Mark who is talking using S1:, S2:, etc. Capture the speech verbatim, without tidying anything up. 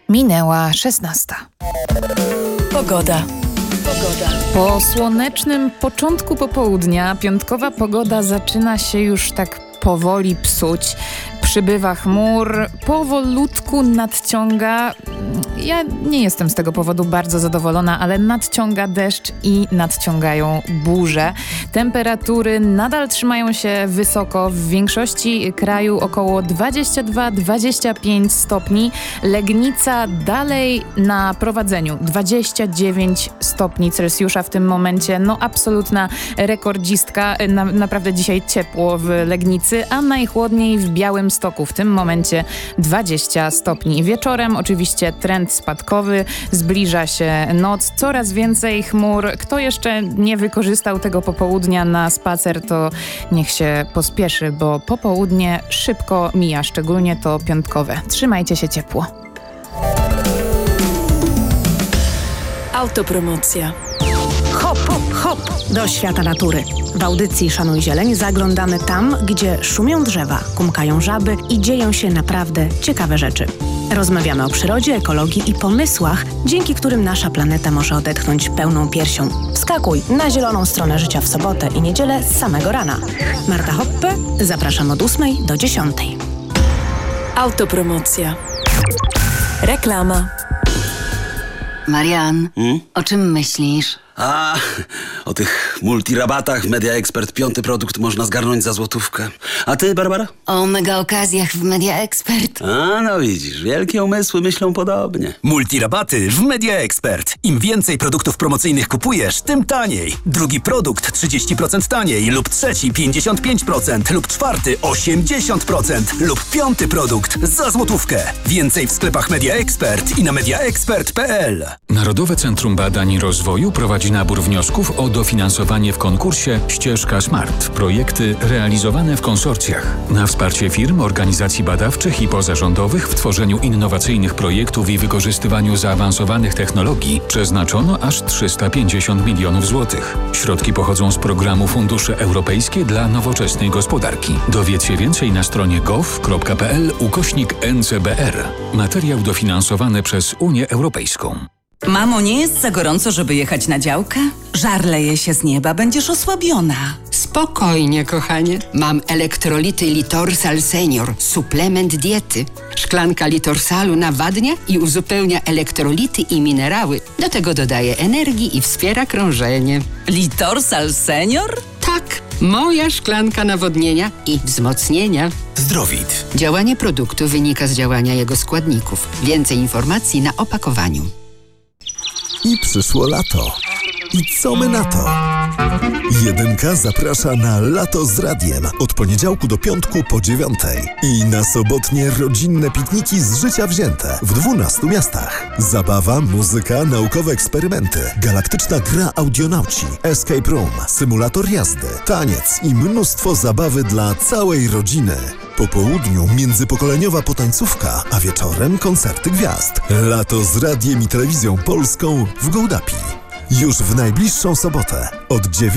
S1: Minęła szesnasta.
S2: Pogoda. Pogoda.
S1: Po słonecznym początku popołudnia piątkowa pogoda zaczyna się już tak powoli psuć. Przybywa chmur, powolutku nadciąga, ja nie jestem z tego powodu bardzo zadowolona, ale nadciąga deszcz i nadciągają burze. Temperatury nadal trzymają się wysoko, w większości kraju około dwadzieścia dwa do dwudziestu pięciu stopni. Legnica dalej na prowadzeniu, dwadzieścia dziewięć stopni Celsjusza w tym momencie. No absolutna rekordzistka, na, naprawdę dzisiaj ciepło w Legnicy, a najchłodniej w Białymstoku. W tym momencie dwadzieścia stopni. Wieczorem oczywiście trend spadkowy, zbliża się noc, coraz więcej chmur. Kto jeszcze nie wykorzystał tego popołudnia na spacer, to niech się pospieszy, bo popołudnie szybko mija, szczególnie to piątkowe. Trzymajcie się ciepło.
S2: Autopromocja.
S3: Hop, hop, hop do świata natury. W audycji Szanuj Zieleń zaglądamy tam, gdzie szumią drzewa, kumkają żaby i dzieją się naprawdę ciekawe rzeczy. Rozmawiamy o przyrodzie, ekologii i pomysłach, dzięki którym nasza planeta może odetchnąć pełną piersią. Wskakuj na zieloną stronę życia w sobotę i niedzielę z samego rana. Marta Hoppe, zapraszam od ósmej do dziesiątej.
S2: Autopromocja. Reklama.
S4: Marian,
S5: Hmm?
S4: o czym myślisz?
S5: A, o tych multirabatach w Media Expert. Piąty produkt można zgarnąć za złotówkę. A ty, Barbara?
S4: O mega okazjach w Media Expert.
S5: A, no widzisz, wielkie umysły myślą podobnie.
S6: Multirabaty w Media Expert. Im więcej produktów promocyjnych kupujesz, tym taniej. Drugi produkt trzydzieści procent taniej lub trzeci pięćdziesiąt pięć procent lub czwarty osiemdziesiąt procent lub piąty produkt za złotówkę. Więcej w sklepach Media Expert i na mediaexpert kropka p l.
S7: Narodowe Centrum Badań i Rozwoju prowadzi nabór wniosków o dofinansowanie w konkursie Ścieżka Smart. Projekty realizowane w konsorcjach. Na wsparcie firm, organizacji badawczych i pozarządowych w tworzeniu innowacyjnych projektów i wykorzystywaniu zaawansowanych technologii przeznaczono aż trzysta pięćdziesiąt milionów złotych. Środki pochodzą z programu Fundusze Europejskie dla Nowoczesnej Gospodarki. Dowiedz się więcej na stronie gov kropka p l ukośnik N C B R. Materiał dofinansowany przez Unię Europejską.
S8: Mamo, nie jest za gorąco, żeby jechać na działkę? Żar leje się z nieba, będziesz osłabiona.
S9: Spokojnie, kochanie. Mam elektrolity Litorsal Senior, suplement diety. Szklanka Litorsalu nawadnia i uzupełnia elektrolity i minerały. Do tego dodaje energii i wspiera krążenie.
S8: Litorsal Senior?
S9: Tak, moja szklanka nawodnienia i wzmocnienia.
S6: Zdrowit.
S9: Działanie produktu wynika z działania jego składników. Więcej informacji na opakowaniu.
S10: I przyszło lato. I co my na to? Jedynka zaprasza na Lato z Radiem od poniedziałku do piątku po dziewiątej. I na sobotnie rodzinne pikniki z życia wzięte w dwunastu miastach. Zabawa, muzyka, naukowe eksperymenty, galaktyczna gra audionauci, escape room, symulator jazdy, taniec i mnóstwo zabawy dla całej rodziny. Po południu międzypokoleniowa potańcówka, a wieczorem koncerty gwiazd. Lato z Radiem i Telewizją Polską w Gołdapi. Już w najbliższą sobotę od dziewiątej.